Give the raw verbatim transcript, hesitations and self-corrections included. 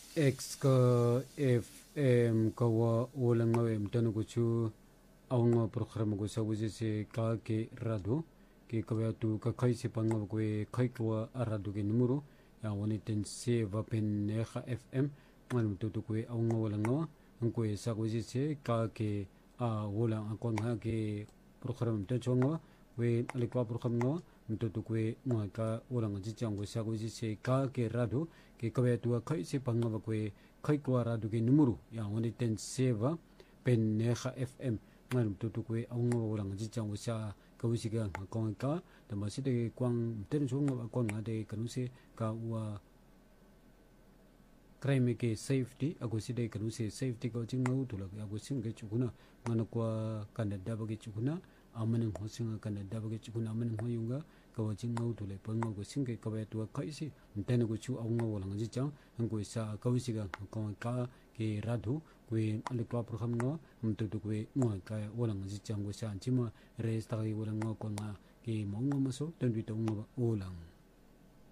X ka F M ka wa ulang ngawem tanu kuchu awnga program ko sa wisi se ka ke rado ke kawya tu ka kai se panga ko kai ko arado ke numero ya woni ten se va pen neha F M ngal tu tu ko awnga wala ngawa ko sa wisi se ka ke a wala akon ha ke program te chonga we alikwa program ngawa mtoto kwe mwaka orang jichango sago jise ka ke rado ke kawe tua kai se panga kwe kai kwa rado ke numero ya woni ten seva pen neha F M ngal mtoto kwe aungo orang jichango sa kawisiga ngakong ka tamasi de kwang ten chonga akon ngade kanuse ka wa crime ke safety agosi de kanuse safety ko jingau tulak agosi nge chukuna ngana kwa kanada bagi chukuna amaning hosinga kanada bagi chukuna amaning hoyunga kawajing ngau tule pango ko singke kawe tua kaisi ntene ko chu awnga walang ji chang ngko sa kawisiga ko ka ke radhu kwe alikwa program no mtu tu kwe ngo ka walang ji chang ko sa chima res ta walang ngo ko nga ke mongo maso tendu to ngo walang